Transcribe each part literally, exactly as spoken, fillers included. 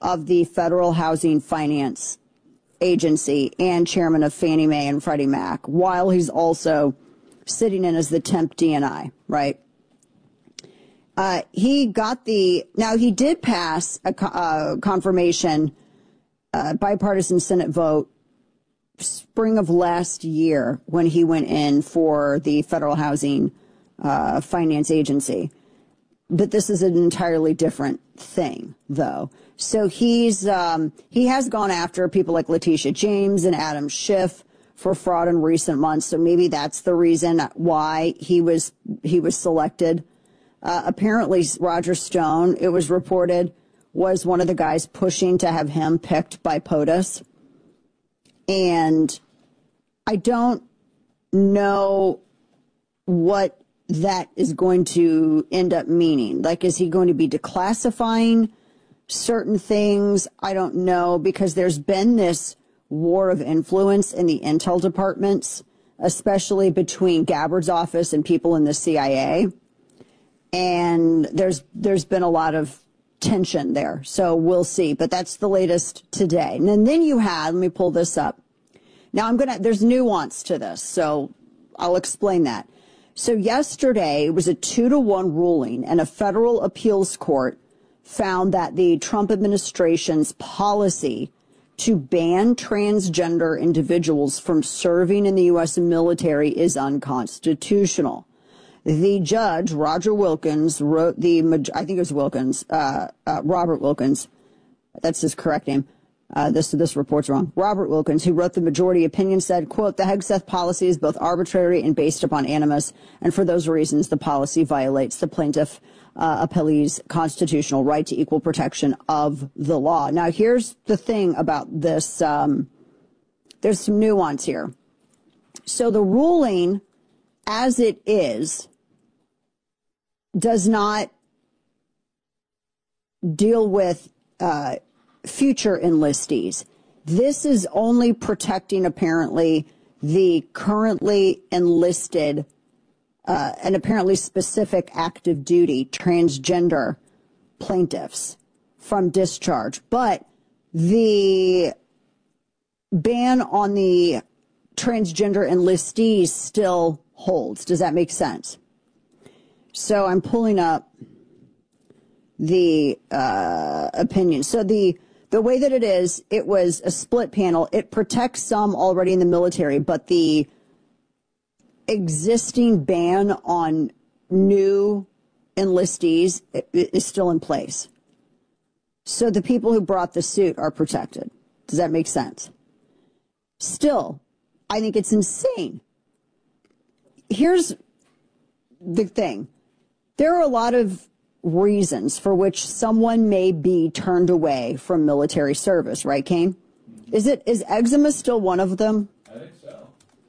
of the Federal Housing Finance Agency and chairman of Fannie Mae and Freddie Mac, while he's also sitting in as the temp D N I, right? Uh, he got the, now he did pass a uh, confirmation, uh, bipartisan Senate vote spring of last year when he went in for the Federal Housing uh, Finance Agency. But this is an entirely different thing, though. So he's, um, he has gone after people like Letitia James and Adam Schiff for fraud in recent months. So maybe that's the reason why he was, he was selected. Uh, apparently, Roger Stone, it was reported, was one of the guys pushing to have him picked by POTUS. And I don't know what that is going to end up meaning. Like, is he going to be declassifying certain things? I don't know, because there's been this war of influence in the intel departments, especially between Gabbard's office and people in the C I A. And there's there's been a lot of tension there. So we'll see. But that's the latest today. And then, then you had, let me pull this up. Now I'm going to, there's nuance to this, so I'll explain that. So yesterday it was a two to one ruling, and a federal appeals court found that the Trump administration's policy to ban transgender individuals from serving in the U S military is unconstitutional. The judge, Roger Wilkins, wrote the, I think it was Wilkins, uh, uh, Robert Wilkins, that's his correct name. Uh, this, this report's wrong. Robert Wilkins, who wrote the majority opinion, said, quote, the Hegseth policy is both arbitrary and based upon animus, and for those reasons, the policy violates the plaintiff uh, appellee's constitutional right to equal protection of the law. Now, here's the thing about this. Um, there's some nuance here. So the ruling, as it is, does not deal with uh, future enlistees. This is only protecting, apparently, the currently enlisted uh, and apparently specific active duty transgender plaintiffs from discharge. But the ban on the transgender enlistees still holds. Does that make sense? So I'm pulling up the uh, opinion. So the the way that it is, it was a split panel. It protects some already in the military, but the existing ban on new enlistees is still in place. So the people who brought the suit are protected. Does that make sense? Still, I think it's insane. Here's the thing. There are a lot of reasons for which someone may be turned away from military service, right, Kane? Is it, is eczema still one of them? I think so.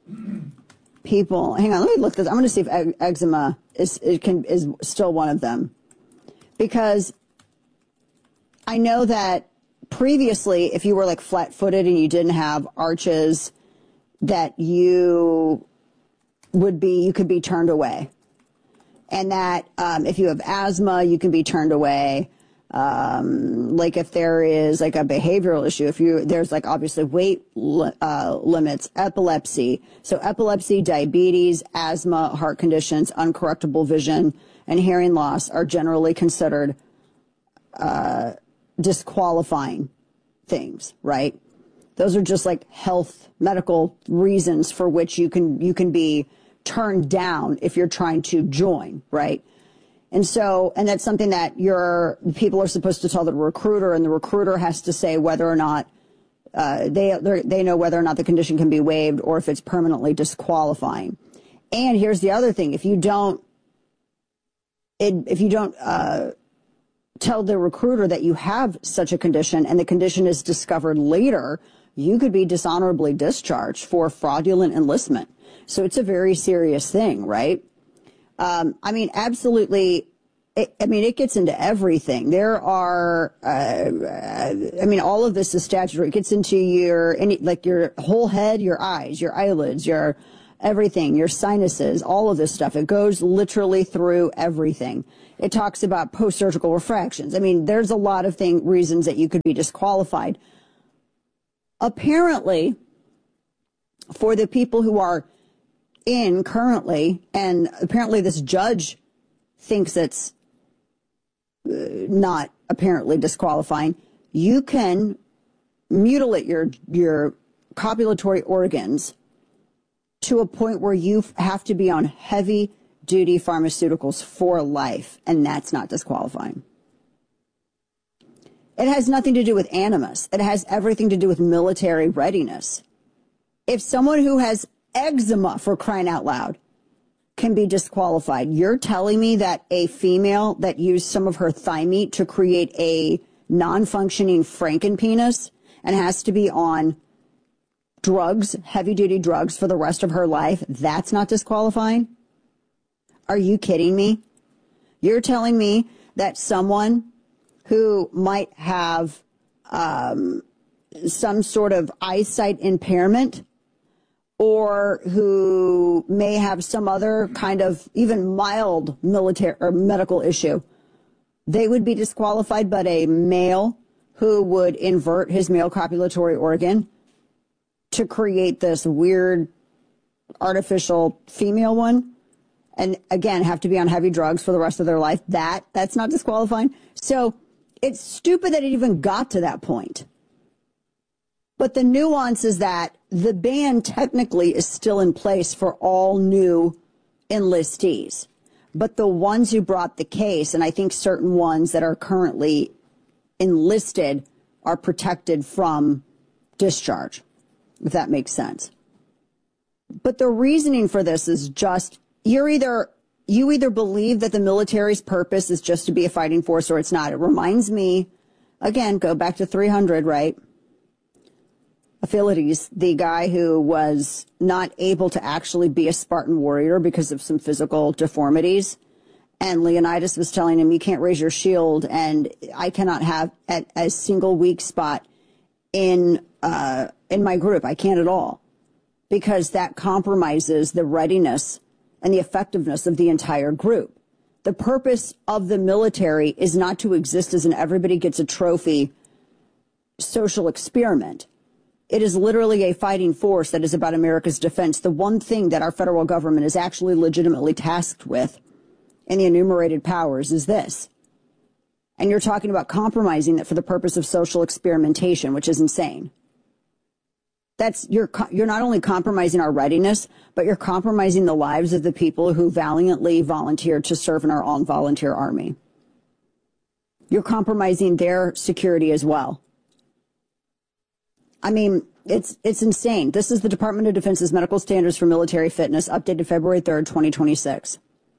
People, hang on, let me look this. I'm going to see if e- eczema is, it can, is still one of them. Because I know that previously, if you were like flat-footed and you didn't have arches, that you would be, you could be turned away. And that um, if you have asthma, you can be turned away. Um, like if there is like a behavioral issue, if you, there's like obviously weight li- uh, limits, epilepsy. So epilepsy, diabetes, asthma, heart conditions, uncorrectable vision, and hearing loss are generally considered uh, disqualifying things, right? Those are just like health, medical reasons for which you can, you can be turned down if you're trying to join, right? And so, and that's something that your people are supposed to tell the recruiter, and the recruiter has to say whether or not uh, they they know whether or not the condition can be waived or if it's permanently disqualifying. And here's the other thing: if you don't, it, if you don't uh, tell the recruiter that you have such a condition, and the condition is discovered later, you could be dishonorably discharged for fraudulent enlistment. So it's a very serious thing, right? Um, I mean, absolutely. It, I mean, it gets into everything. There are, uh, I mean, all of this is statutory. It gets into your, any, like your whole head, your eyes, your eyelids, your everything, your sinuses, all of this stuff. It goes literally through everything. It talks about post-surgical refractions. I mean, there's a lot of thing, reasons that you could be disqualified. Apparently, for the people who are in currently, and apparently this judge thinks it's uh, not apparently disqualifying, you can mutilate your your copulatory organs to a point where you have to be on heavy duty pharmaceuticals for life, and that's not disqualifying. It has nothing to do with animus. It has everything to do with military readiness. If someone who has eczema, for crying out loud, can be disqualified, you're telling me that a female that used some of her thigh meat to create a non-functioning frankenpenis and has to be on drugs, heavy-duty drugs for the rest of her life, that's not disqualifying? Are you kidding me? You're telling me that someone who might have um, some sort of eyesight impairment or who may have some other kind of even mild military or medical issue, they would be disqualified, but a male who would invert his male copulatory organ to create this weird artificial female one, and again, have to be on heavy drugs for the rest of their life, that, that's not disqualifying. So it's stupid that it even got to that point. But the nuance is that the ban technically is still in place for all new enlistees. But the ones who brought the case, and I think certain ones that are currently enlisted, are protected from discharge, if that makes sense. But the reasoning for this is just, you're either, you either believe that the military's purpose is just to be a fighting force or it's not. It reminds me, again, go back to three hundred, right? Philides, the guy who was not able to actually be a Spartan warrior because of some physical deformities. And Leonidas was telling him, you can't raise your shield, and I cannot have a, a single weak spot in uh, in my group. I can't at all, because that compromises the readiness and the effectiveness of the entire group. The purpose of the military is not to exist as an everybody gets a trophy social experiment. It is literally a fighting force that is about America's defense. The one thing that our federal government is actually legitimately tasked with in the enumerated powers is this. And you're talking about compromising it for the purpose of social experimentation, which is insane. That's, you're, you're not only compromising our readiness, but you're compromising the lives of the people who valiantly volunteered to serve in our own volunteer army. You're compromising their security as well. I mean, it's it's insane. This is the Department of Defense's Medical Standards for Military Fitness, updated February third, twenty twenty-six.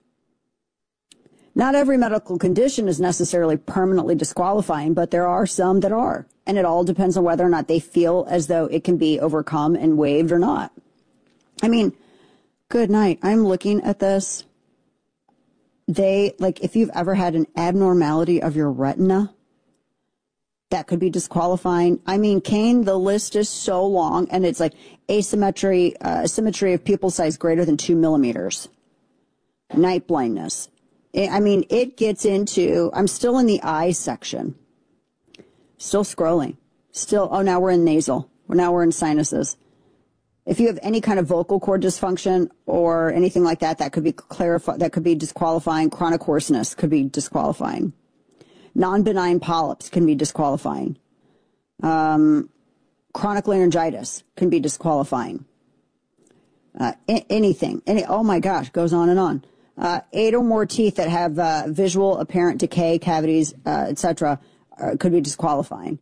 Not every medical condition is necessarily permanently disqualifying, but there are some that are. And it all depends on whether or not they feel as though it can be overcome and waived or not. I mean, good night. I'm looking at this. They, like, if you've ever had an abnormality of your retina, that could be disqualifying. I mean, Kane, the list is so long, and it's like asymmetry, uh, symmetry of pupil size greater than two millimeters. Night blindness. I mean, it gets into, I'm still in the eye section. Still scrolling. Still, oh, now we're in nasal. Now we're in sinuses. If you have any kind of vocal cord dysfunction or anything like that, that could be clarify, that could be disqualifying. Chronic hoarseness could be disqualifying. Non-benign polyps can be disqualifying. Um, chronic laryngitis can be disqualifying. Uh, anything. Any, oh my gosh, goes on and on. Uh, eight or more teeth that have uh, visual apparent decay, cavities, uh, et cetera, uh, could be disqualifying.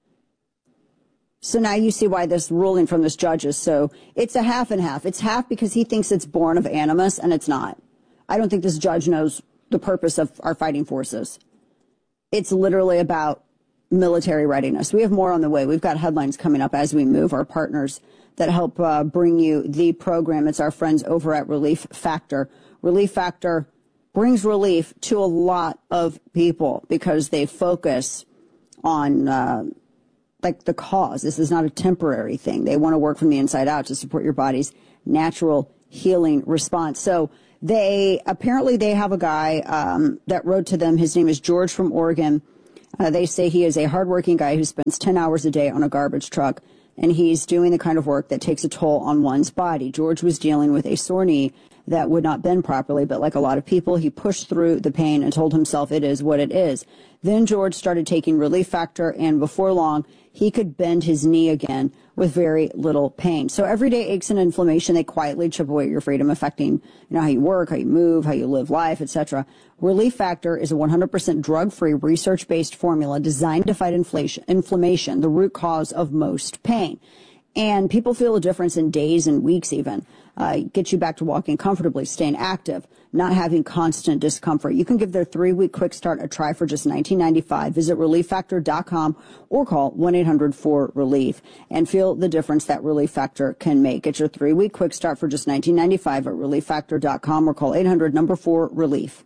So now you see why this ruling from this judge is so, it's a half and half. It's half because he thinks it's born of animus, and it's not. I don't think this judge knows the purpose of our fighting forces. It's literally about military readiness. We have more on the way. We've got headlines coming up as we move. Our partners that help uh, bring you the program. It's our friends over at Relief Factor. Relief Factor brings relief to a lot of people because they focus on uh, like the cause. This is not a temporary thing. They want to work from the inside out to support your body's natural healing response. So they apparently they have a guy um, that wrote to them. His name is George from Oregon. Uh, they say he is a hardworking guy who spends ten hours a day on a garbage truck, and he's doing the kind of work that takes a toll on one's body. George was dealing with a sore knee that would not bend properly, but like a lot of people, he pushed through the pain and told himself it is what it is. Then George started taking Relief Factor, and before long, he could bend his knee again with very little pain. So everyday aches and inflammation, they quietly chip away at your freedom, affecting, you know, how you work, how you move, how you live life, et cetera. Relief Factor is a one hundred percent drug-free, research-based formula designed to fight inflation, inflammation, the root cause of most pain. And people feel a difference in days and weeks even. Uh, get you back to walking comfortably, staying active, not having constant discomfort. You can give their three-week quick start a try for just nineteen ninety-five. Visit relief factor dot com or call one eight hundred four relief and feel the difference that Relief Factor can make. Get your three-week quick start for just nineteen ninety-five at relief factor dot com or call eight hundred number four relief.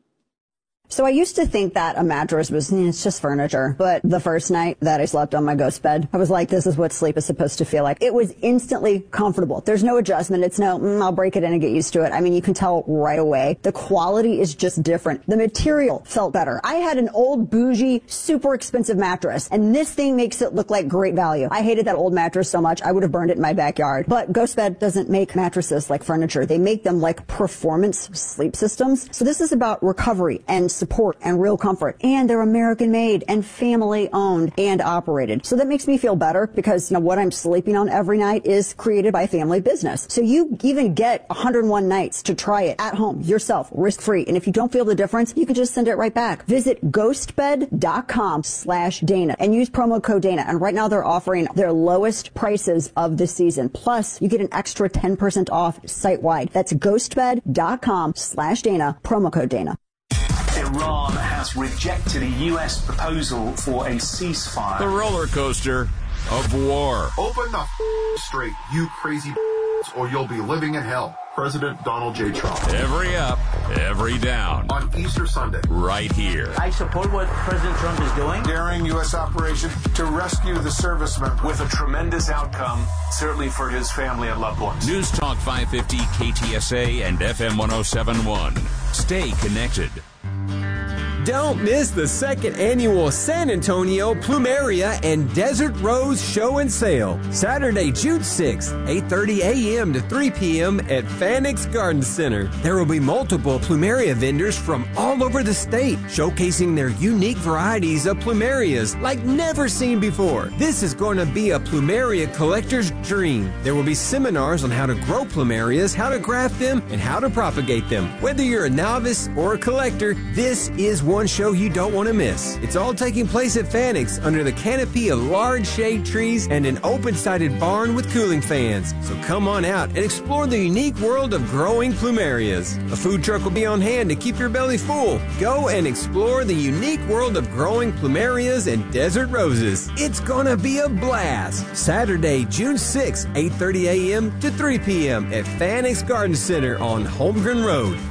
So I used to think that a mattress was, eh, it's just furniture. But the first night that I slept on my ghost bed, I was like, this is what sleep is supposed to feel like. It was instantly comfortable. There's no adjustment. It's no, mm, I'll break it in and get used to it. I mean, you can tell right away. The quality is just different. The material felt better. I had an old, bougie, super expensive mattress, and this thing makes it look like great value. I hated that old mattress so much, I would have burned it in my backyard. But Ghost Bed doesn't make mattresses like furniture. They make them like performance sleep systems. So this is about recovery and support and real comfort. And they're American made and family owned and operated. So that makes me feel better because, you know, what I'm sleeping on every night is created by family business. So you even get one hundred one nights to try it at home yourself, risk free. And if you don't feel the difference, you can just send it right back. Visit ghostbed.com slash Dana and use promo code Dana. And right now they're offering their lowest prices of the season. Plus you get an extra ten percent off site wide. That's ghostbed.com slash Dana, promo code Dana. Iran has rejected a U S proposal for a ceasefire. The roller coaster of war. Open the f- straight, you crazy or you'll be living in hell. President Donald J. Trump. Every up, every down. On Easter Sunday. Right here. I support what President Trump is doing. Daring U S operation to rescue the serviceman with a tremendous outcome, certainly for his family and loved ones. News Talk five fifty, K T S A, and F M one oh seven point one. Stay connected. Don't miss the second annual San Antonio Plumeria and Desert Rose Show and Sale. Saturday, June sixth, eight thirty a.m. to three p.m. at Fanix Garden Center. There will be multiple Plumeria vendors from all over the state, showcasing their unique varieties of plumerias like never seen before. This is going to be a Plumeria collector's dream. There will be seminars on how to grow plumerias, how to graft them, and how to propagate them. Whether you're a novice or a collector, this is one show you don't want to miss. It's all taking place at Fanix under the canopy of large shade trees and an open-sided barn with cooling fans. So come on out and explore the unique world of growing plumerias. A food truck will be on hand to keep your belly full. Go and explore the unique world of growing plumerias and desert roses. It's gonna be a blast. Saturday, June sixth, eight thirty a.m. to three p.m. at Fanix Garden Center on Holmgren Road.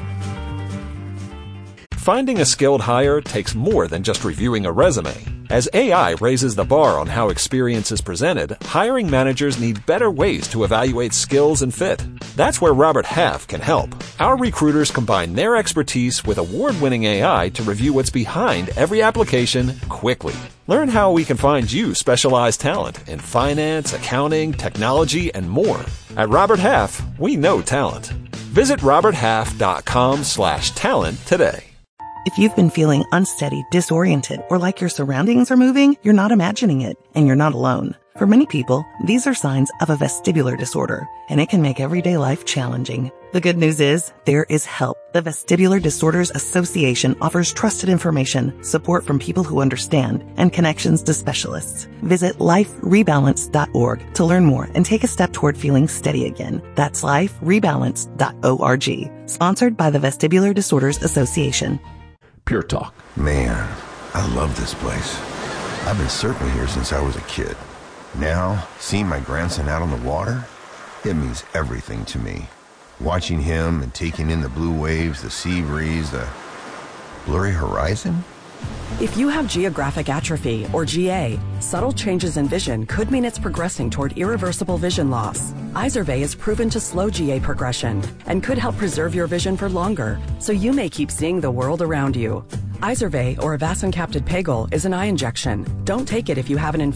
Finding a skilled hire takes more than just reviewing a resume. As A I raises the bar on how experience is presented, hiring managers need better ways to evaluate skills and fit. That's where Robert Half can help. Our recruiters combine their expertise with award-winning A I to review what's behind every application quickly. Learn how we can find you specialized talent in finance, accounting, technology, and more. At Robert Half, we know talent. Visit roberthalf.com slash talent today. If you've been feeling unsteady, disoriented, or like your surroundings are moving, you're not imagining it, and you're not alone. For many people, these are signs of a vestibular disorder, and it can make everyday life challenging. The good news is, there is help. The Vestibular Disorders Association offers trusted information, support from people who understand, and connections to specialists. Visit life rebalance dot org to learn more and take a step toward feeling steady again. That's life rebalance dot org. Sponsored by the Vestibular Disorders Association. Pure Talk. Man, I love this place. I've been surfing here since I was a kid. Now, seeing my grandson out on the water, it means everything to me. Watching him and taking in the blue waves, the sea breeze, the blurry horizon, If you have geographic atrophy, or G A, subtle changes in vision could mean it's progressing toward irreversible vision loss. Izervay is proven to slow G A progression and could help preserve your vision for longer, so you may keep seeing the world around you. Izervay, or avastin-capted pegol, is an eye injection. Don't take it if you have an infection